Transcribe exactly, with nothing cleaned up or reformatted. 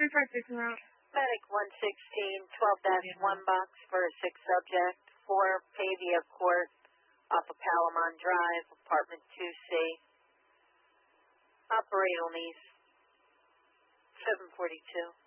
twenty-five fifteen route. Medic one sixteen, twelve dash one box for a sick subject, four Pavia Court, off of Palamon Drive, apartment two C. Operate on these. seven forty-two.